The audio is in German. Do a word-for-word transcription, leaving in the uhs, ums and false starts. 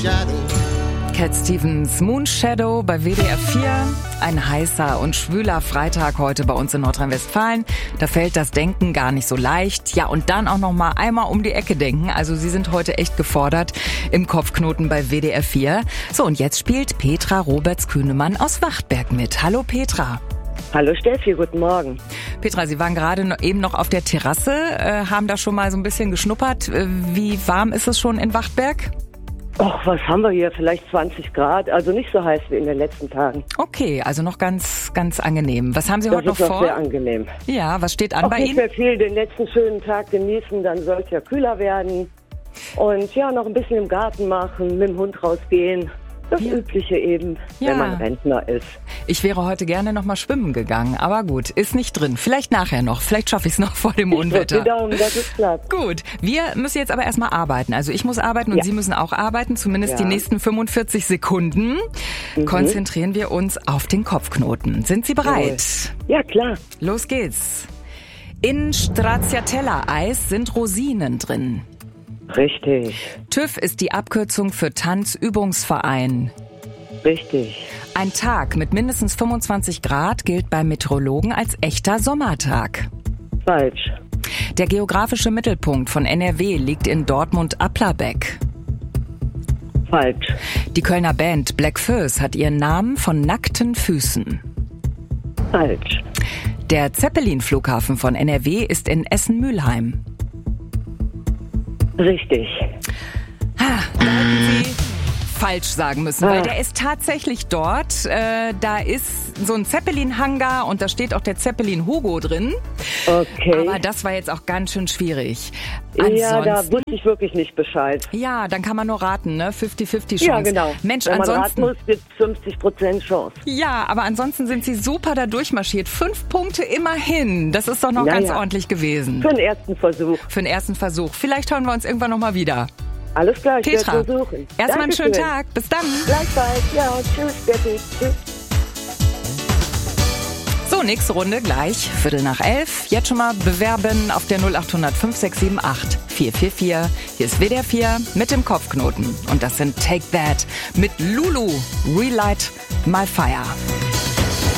Cat Stevens, Moon Shadow bei W D R vier. Ein heißer und schwüler Freitag heute bei uns in Nordrhein-Westfalen. Da fällt das Denken gar nicht so leicht. Ja, und dann auch noch mal einmal um die Ecke denken. Also Sie sind heute echt gefordert im Kopfknoten bei W D R vier. So, und jetzt spielt Petra Roberts-Kühnemann aus Wachtberg mit. Hallo Petra. Hallo Steffi, guten Morgen. Petra, Sie waren gerade noch, eben noch auf der Terrasse, äh, haben da schon mal so ein bisschen geschnuppert. Wie warm ist es schon in Wachtberg? Och, was haben wir hier? Vielleicht zwanzig Grad, also nicht so heiß wie in den letzten Tagen. Okay, also noch ganz, ganz angenehm. Was haben Sie das heute noch ist vor? Sehr angenehm. Ja, was steht an auch bei nicht Ihnen? Sehr viel, den letzten schönen Tag genießen, dann soll es ja kühler werden. Und ja, noch ein bisschen im Garten machen, mit dem Hund rausgehen. Das ja. Übliche eben, ja. wenn man Rentner ist. Ich wäre heute gerne noch mal schwimmen gegangen, aber gut, ist nicht drin. Vielleicht nachher noch, vielleicht schaffe ich es noch vor dem ich Unwetter. Die Daumen, dass es klappt. Gut, wir müssen jetzt aber erstmal arbeiten. Also ich muss arbeiten und ja. Sie müssen auch arbeiten, zumindest ja. die nächsten fünfundvierzig Sekunden. Mhm. Konzentrieren wir uns auf den Kopfknoten. Sind Sie bereit? Ja, klar. Los geht's. In Stracciatella-Eis sind Rosinen drin. Richtig. TÜV ist die Abkürzung für Tanzübungsverein. Richtig. Ein Tag mit mindestens fünfundzwanzig Grad gilt beim Meteorologen als echter Sommertag. Falsch. Der geografische Mittelpunkt von N R W liegt in Dortmund-Applerbeck. Falsch. Die Kölner Band Black Föß hat ihren Namen von nackten Füßen. Falsch. Der Zeppelin-Flughafen von N R W ist in Essen-Mülheim. Richtig. Ha, da hätten Sie falsch sagen müssen, ah. weil der ist tatsächlich dort. Äh, da ist so ein Zeppelin-Hangar und da steht auch der Zeppelin Hugo drin. Okay. Aber das war jetzt auch ganz schön schwierig. Ja, da wusste ich wirklich nicht Bescheid. Ja, dann kann man nur raten, ne? fünfzig fünfzig Chance. Ja, genau. Mensch, wenn man ansonsten, raten muss, gibt es fünfzig Prozent Chance. Ja, aber ansonsten sind Sie super da durchmarschiert. Fünf Punkte immerhin. Das ist doch noch naja. ganz ordentlich gewesen. Für den ersten Versuch. Für den ersten Versuch. Vielleicht hören wir uns irgendwann noch mal wieder. Alles klar, ich Petra, werde versuchen. erstmal einen schönen Tag. Bis dann. Gleichfalls. Ja, tschüss, Steffi. Tschüss. So, nächste Runde gleich, Viertel nach elf. Jetzt schon mal bewerben auf der null acht null null fünf sechs sieben acht vier vier vier. Hier ist W D R vier mit dem Kopfknoten. Und das sind Take That mit Lulu, Relight My Fire.